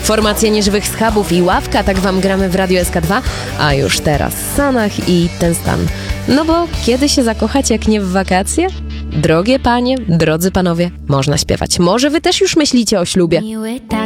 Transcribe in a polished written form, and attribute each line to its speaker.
Speaker 1: Formacja Nieżywych Schabów i Ławka, tak wam gramy w Radio SK2, a już teraz Sanach i Ten Stan. No bo kiedy się zakochać, jak nie w wakacje? Drogie panie, drodzy panowie, można śpiewać. Może wy też już myślicie o ślubie.
Speaker 2: Miły tak